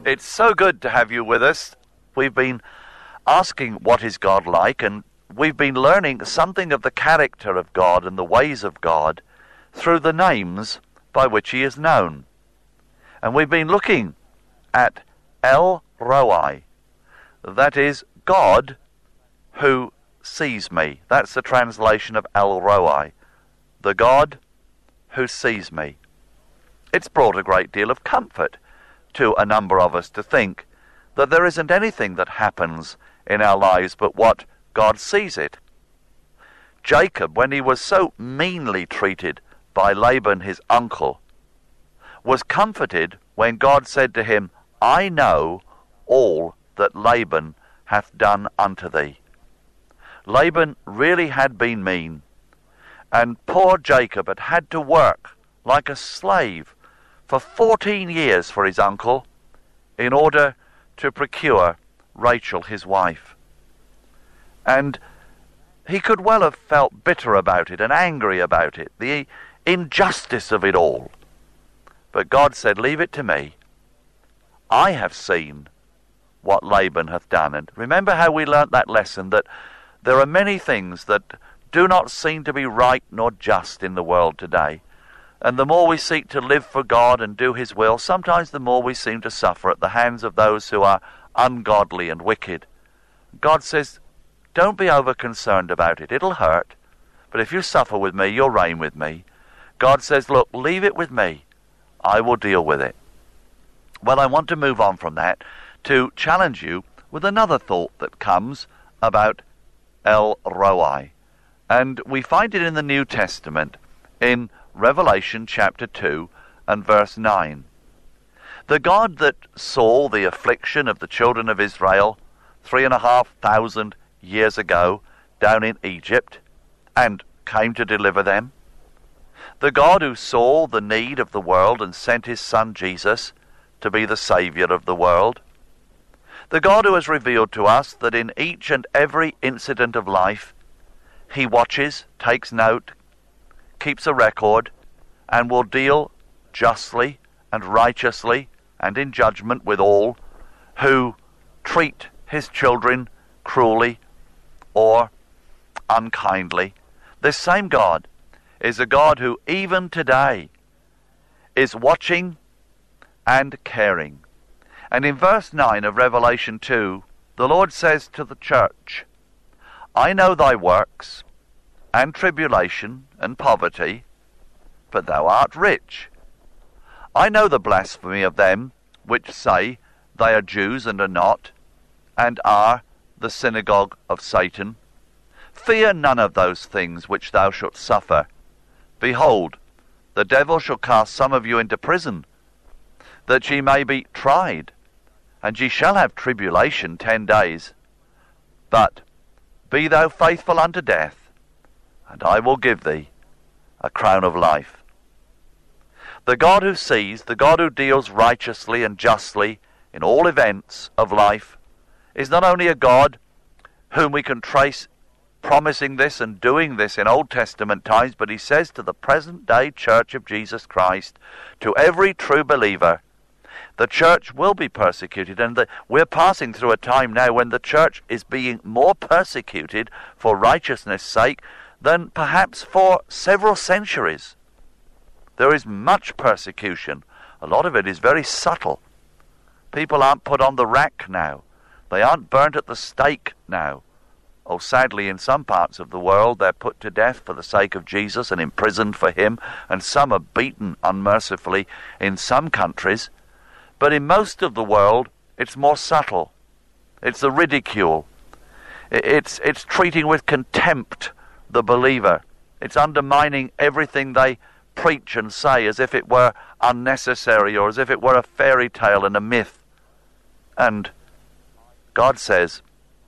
It's so good to have you with us. We've been asking what is God like, and we've been learning something of the character of God and the ways of God through the names by which he is known. And we've been looking at El Roi, that is God who sees me. That's the translation of El Roi, the God who sees me. It's brought a great deal of comfort to a number of us to think that there isn't anything that happens in our lives but what God sees it. Jacob, when he was so meanly treated by Laban his uncle, was comforted when God said to him, I know all that Laban hath done unto thee. Laban really had been mean, and poor Jacob had had to work like a slave for 14 years for his uncle in order to procure Rachel, his wife. And he could well have felt bitter about it and angry about it, the injustice of it all. But God said, leave it to me. I have seen what Laban hath done. And remember how we learnt that lesson, that there are many things that do not seem to be right nor just in the world today. And the more we seek to live for God and do his will, sometimes the more we seem to suffer at the hands of those who are ungodly and wicked. God says, don't be over concerned about it. It'll hurt. But if you suffer with me, you'll reign with me. God says, look, leave it with me. I will deal with it. Well, I want to move on from that to challenge you with another thought that comes about El Roi. And we find it in the New Testament in Revelation chapter 2 and verse 9. The God that saw the affliction of the children of Israel 3,500 years ago down in Egypt and came to deliver them. The God who saw the need of the world and sent his Son Jesus to be the Saviour of the world. The God who has revealed to us that in each and every incident of life he watches, takes note, keeps a record, and will deal justly and righteously and in judgment with all who treat his children cruelly or unkindly. This same God is a God who even today is watching and caring. And in verse 9 of Revelation 2, the Lord says to the church, I know thy works, and tribulation, and poverty, but thou art rich. I know the blasphemy of them which say they are Jews and are not, and are the synagogue of Satan. Fear none of those things which thou shalt suffer. Behold, the devil shall cast some of you into prison, that ye may be tried, and ye shall have tribulation 10 days. But be thou faithful unto death, and I will give thee a crown of life. The God who sees, the God who deals righteously and justly in all events of life, is not only a God whom we can trace promising this and doing this in Old Testament times, but he says to the present day Church of Jesus Christ, to every true believer, the church will be persecuted, and we're passing through a time now when the church is being more persecuted for righteousness' sake than perhaps for several centuries. There is much persecution. A lot of it is very subtle. People aren't put on the rack now. They aren't burnt at the stake now. Oh, sadly, in some parts of the world, they're put to death for the sake of Jesus and imprisoned for him, and some are beaten unmercifully in some countries. But in most of the world, it's more subtle. It's the ridicule. It's treating with contempt the believer. It's undermining everything they preach and say as if it were unnecessary or as if it were a fairy tale and a myth. And God says,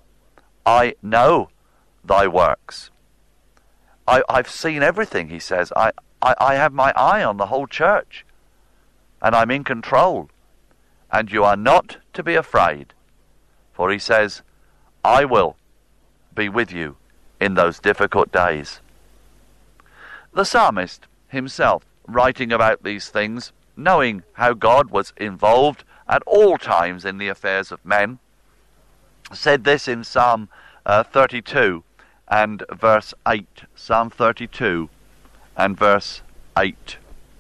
I know thy works. I've seen everything, he says. I have my eye on the whole church, and I'm in control. And you are not to be afraid, for he says, I will be with you in those difficult days. The psalmist himself, writing about these things, knowing how God was involved at all times in the affairs of men, said this in Psalm 32 and verse 8. Psalm 32 and verse 8.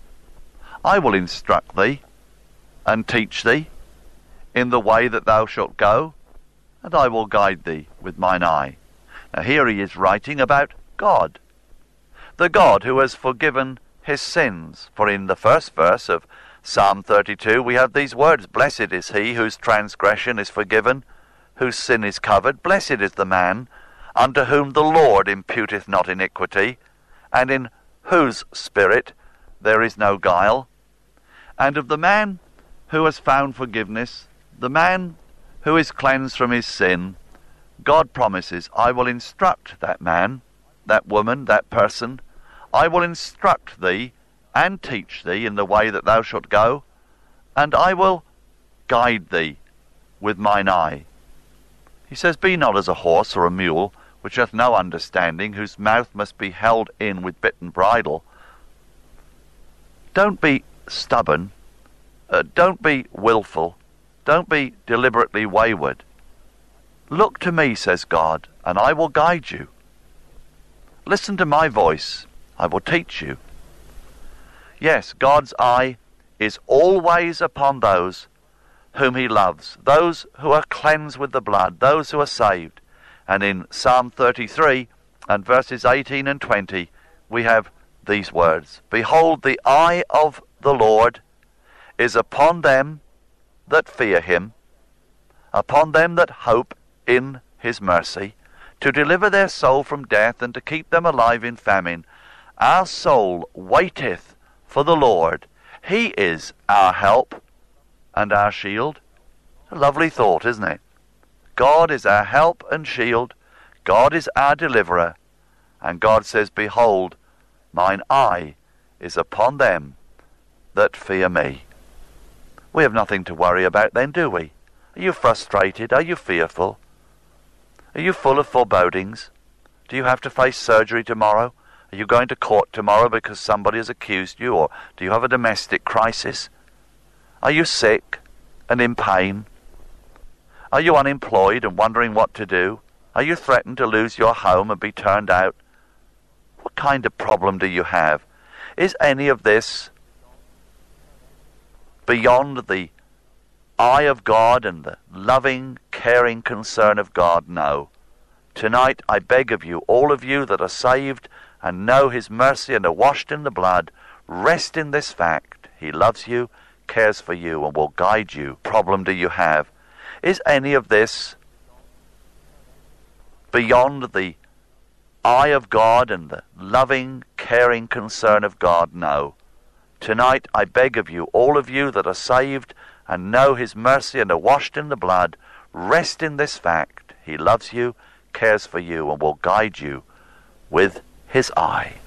I will instruct thee and teach thee in the way that thou shalt go, and I will guide thee with mine eye. Now here he is writing about God, the God who has forgiven his sins. For in the first verse of Psalm 32 we have these words, Blessed is he whose transgression is forgiven, whose sin is covered. Blessed is the man unto whom the Lord imputeth not iniquity, and in whose spirit there is no guile. And of the man who has found forgiveness, the man who is cleansed from his sin, God promises, I will instruct that man, that woman, that person. I will instruct thee and teach thee in the way that thou shalt go, and I will guide thee with mine eye. He says, Be not as a horse or a mule, which hath no understanding, whose mouth must be held in with bit and bridle. Don't be stubborn. Don't be willful. Don't be deliberately wayward. Look to me, says God, and I will guide you. Listen to my voice. I will teach you. Yes, God's eye is always upon those whom he loves, those who are cleansed with the blood, those who are saved. And in Psalm 33 and verses 18 and 20, we have these words, Behold, the eye of the Lord is upon them that fear him, upon them that hope in his mercy, to deliver their soul from death and to keep them alive in famine. Our soul waiteth for the Lord. He is our help and our shield. A lovely thought, isn't it? God is our help and shield. God is our deliverer. And God says, Behold, mine eye is upon them that fear me. We have nothing to worry about then, do we? Are you frustrated? Are you fearful? Are you full of forebodings? Do you have to face surgery tomorrow? Are you going to court tomorrow because somebody has accused you? Or do you have a domestic crisis? Are you sick and in pain? Are you unemployed and wondering what to do? Are you threatened to lose your home and be turned out? What kind of problem do you have? Is any of this beyond the eye of God and the loving, caring concern of God? No. Tonight I beg of you, all of you that are saved and know his mercy and are washed in the blood, rest in this fact. He loves you, cares for you, and will guide you. What problem do you have? Is any of this beyond the eye of God and the loving, caring concern of God? No. Tonight I beg of you, all of you that are saved and know his mercy and are washed in the blood, rest in this fact. He loves you, cares for you, and will guide you with his eye.